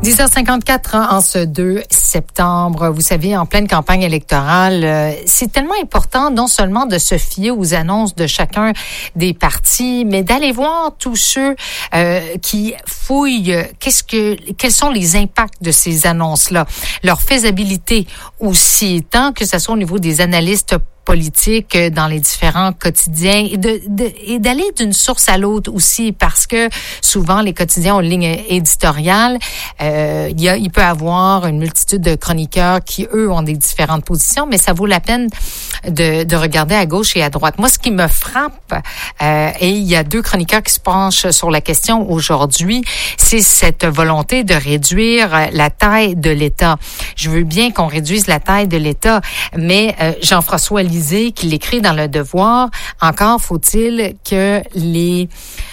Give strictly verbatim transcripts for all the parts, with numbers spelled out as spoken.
dix heures cinquante-quatre en ce deux septembre. Vous savez, en pleine campagne électorale, euh, c'est tellement important non seulement de se fier aux annonces de chacun des partis, mais d'aller voir tous ceux euh, qui fouillent qu'est-ce que, quels sont les impacts de ces annonces-là, leur faisabilité aussi, tant que ce soit au niveau des analystes politique dans les différents quotidiens et de, de et d'aller d'une source à l'autre aussi, parce que souvent les quotidiens ont une ligne éditoriale. Euh, il y a il peut avoir une multitude de chroniqueurs qui eux ont des différentes positions, mais ça vaut la peine de de regarder à gauche et à droite. Moi, ce qui me frappe, euh, et il y a deux chroniqueurs qui se penchent sur la question aujourd'hui, c'est cette volonté de réduire la taille de l'État. Je veux bien qu'on réduise la taille de l'État, mais euh, Jean-François Lisée qui l'écrit dans Le Devoir, encore faut-il que les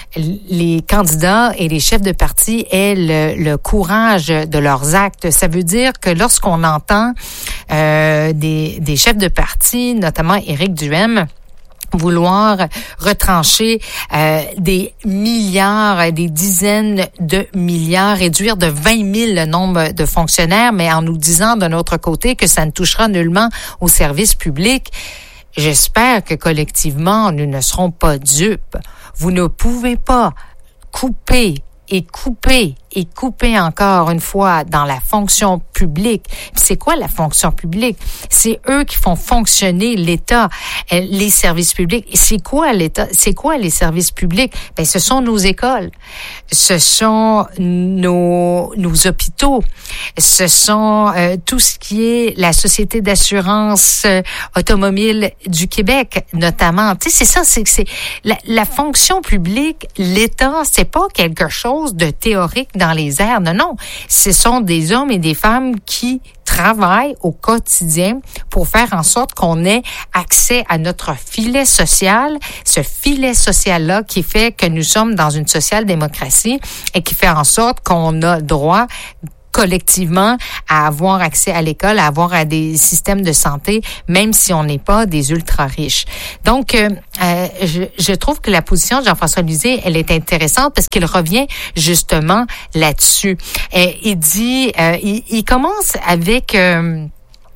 les candidats et les chefs de parti aient le, le courage de leurs actes. Ça veut dire que lorsqu'on entend euh, des, des chefs de parti, notamment Éric Duhem, vouloir retrancher euh, des milliards, des dizaines de milliards, réduire de vingt mille le nombre de fonctionnaires, mais en nous disant d'un autre côté que ça ne touchera nullement au service public. J'espère que collectivement, nous ne serons pas dupes. Vous ne pouvez pas couper et couper et couper encore une fois dans la fonction publique. Puis c'est quoi la fonction publique? C'est eux qui font fonctionner l'État, les services publics. Et c'est quoi l'État? C'est quoi les services publics? Ben, ce sont nos écoles, ce sont nos nos hôpitaux, ce sont euh, tout ce qui est la Société d'assurance euh, automobile du Québec, notamment. Tu sais, c'est ça, c'est que c'est la, la fonction publique, l'État, c'est pas quelque chose de théorique dans les airs. Non, non. Ce sont des hommes et des femmes qui travaillent au quotidien pour faire en sorte qu'on ait accès à notre filet social, ce filet social-là qui fait que nous sommes dans une social-démocratie et qui fait en sorte qu'on a droit collectivement à avoir accès à l'école, à avoir à des systèmes de santé, même si on n'est pas des ultra riches. Donc, euh, euh, je, je trouve que la position de Jean-François Lisée, elle est intéressante parce qu'il revient justement là-dessus. Et il dit, euh, il, il commence avec euh,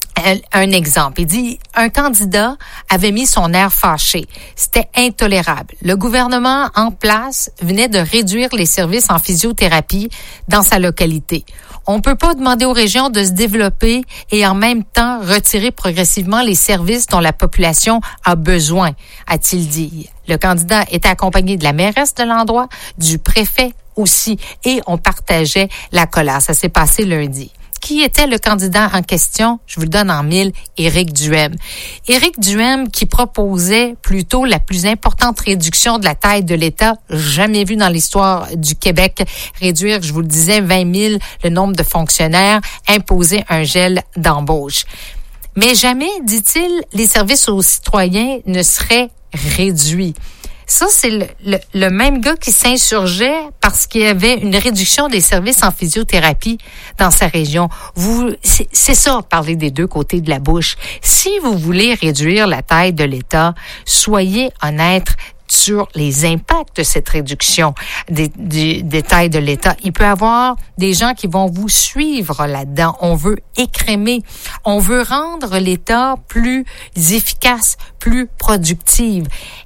un exemple. Il dit, un candidat avait mis son air fâché. C'était intolérable. Le gouvernement en place venait de réduire les services en physiothérapie dans sa localité. On peut pas demander aux régions de se développer et en même temps retirer progressivement les services dont la population a besoin, a-t-il dit. Le candidat était accompagné de la mairesse de l'endroit, du préfet aussi, et on partageait la colère. Ça s'est passé lundi. Qui était le candidat en question? Je vous le donne en mille, Éric Duhem. Éric Duhem qui proposait plutôt la plus importante réduction de la taille de l'État jamais vue dans l'histoire du Québec. Réduire, je vous le disais, vingt mille le nombre de fonctionnaires, imposer un gel d'embauche. Mais jamais, dit-il, les services aux citoyens ne seraient réduits. Ça, c'est le, le, le même gars qui s'insurgeait parce qu'il y avait une réduction des services en physiothérapie dans sa région. Vous, c'est, c'est ça, parler des deux côtés de la bouche. Si vous voulez réduire la taille de l'État, soyez honnête sur les impacts de cette réduction des, des, des tailles de l'État. Il peut y avoir des gens qui vont vous suivre là-dedans. On veut écrémer. On veut rendre l'État plus efficace, plus productive.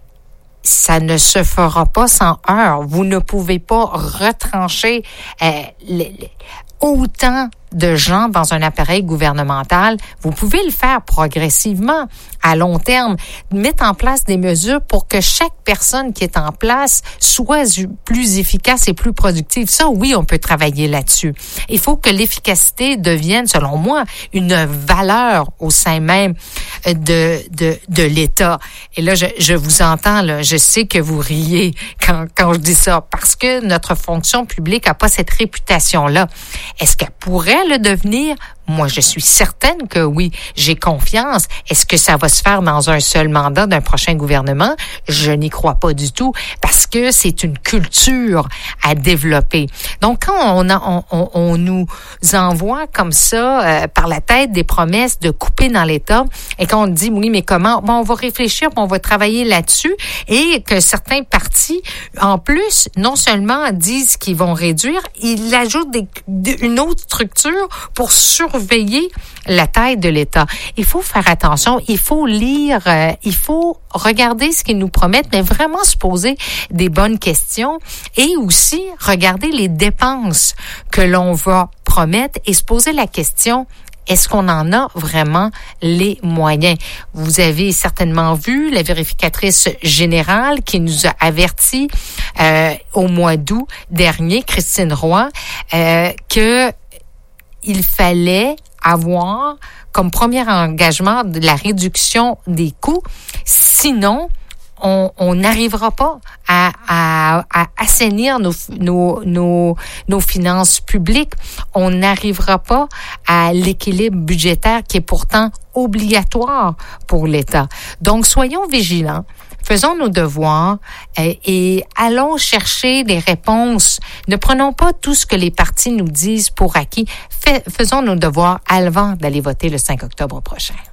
Ça ne se fera pas sans heurts. Vous ne pouvez pas retrancher euh, les, les, autant de gens dans un appareil gouvernemental. Vous pouvez le faire progressivement, à long terme, mettre en place des mesures pour que chaque personne qui est en place soit plus efficace et plus productive. Ça, oui, on peut travailler là-dessus. Il faut que l'efficacité devienne, selon moi, une valeur au sein même de de, de l'État. Et là, je, je vous entends, là, je sais que vous riez quand, quand je dis ça, parce que notre fonction publique n'a pas cette réputation-là. Est-ce qu'elle pourrait le devenir? Moi, je suis certaine que oui, j'ai confiance. Est-ce que ça va se faire dans un seul mandat d'un prochain gouvernement? Je n'y crois pas du tout, parce que c'est une culture à développer. Donc, quand on, a, on, on, on nous envoie comme ça, euh, par la tête, des promesses de couper dans l'État, et qu'on dit, oui, mais comment? Bon, on va réfléchir, on va travailler là-dessus, et que certains partis, en plus, non seulement disent qu'ils vont réduire, ils ajoutent des, une autre structure pour surveiller la taille de l'État. Il faut faire attention, il faut lire, euh, il faut regarder ce qu'ils nous promettent, mais vraiment se poser des bonnes questions et aussi regarder les dépenses que l'on va promettre et se poser la question: est-ce qu'on en a vraiment les moyens? Vous avez certainement vu la vérificatrice générale qui nous a averti euh, au mois d'août dernier, Christine Roy, euh, que il fallait avoir comme premier engagement de la réduction des coûts. Sinon, on n'arrivera pas à, à, à assainir nos, nos, nos, nos finances publiques. On n'arrivera pas à l'équilibre budgétaire qui est pourtant obligatoire pour l'État. Donc, soyons vigilants. Faisons nos devoirs et, et allons chercher des réponses. Ne prenons pas tout ce que les partis nous disent pour acquis. Fais, faisons nos devoirs avant d'aller voter le cinq octobre prochain.